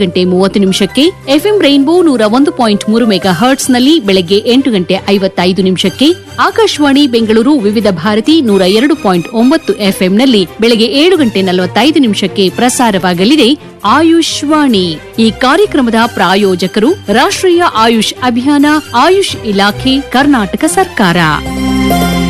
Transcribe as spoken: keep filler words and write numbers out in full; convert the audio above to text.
ಗಂಟೆ ಮೂವತ್ತು ನಿಮಿಷಕ್ಕೆ, ಎಫ್ಎಂ ರೈನ್ಬೋ ನೂರ ಒಂದು ಪಾಯಿಂಟ್ ಮೂರು ಮೆಗಾ ಹರ್ಟ್ಸ್ನಲ್ಲಿ ಬೆಳಗ್ಗೆ ಎಂಟು ಗಂಟೆ ಐವತ್ತೈದು ನಿಮಿಷಕ್ಕೆ, ಆಕಾಶವಾಣಿ ಬೆಂಗಳೂರು ವಿವಿಧ ಭಾರತಿ ನೂರ ಎರಡು ಪಾಯಿಂಟ್ ಒಂಬತ್ತು ಎಫ್ಎಂನಲ್ಲಿ ಬೆಳಗ್ಗೆ ಏಳು ಗಂಟೆ ನಲವತ್ತೈದು ನಿಮಿಷಕ್ಕೆ ಪ್ರಸಾರವಾಗಲಿದೆ ಆಯುಷ್ ವಾಣಿ. ಈ ಕಾರ್ಯಕ್ರಮದ ಪ್ರಾಯೋಜಕರು ರಾಷ್ಟ್ರೀಯ ಆಯುಷ್ ಅಭಿಯಾನ, ಆಯುಷ್ ಇಲಾಖೆ, ಕರ್ನಾಟಕ ಸರ್ಕಾರ.